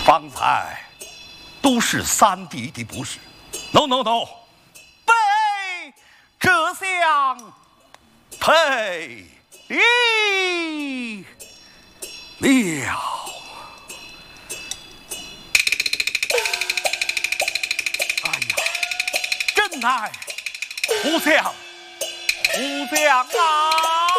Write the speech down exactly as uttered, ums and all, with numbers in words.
方才都是三弟的不是。no no no， 备这相配礼了。哎呀，真乃虎将，虎将啊！